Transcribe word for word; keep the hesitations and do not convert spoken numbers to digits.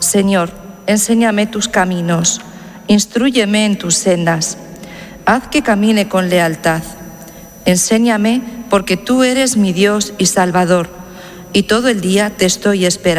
Señor, enséñame tus caminos, instrúyeme en tus sendas. Haz que camine con lealtad. Enséñame, porque tú eres mi Dios y Salvador, y todo el día te estoy esperando.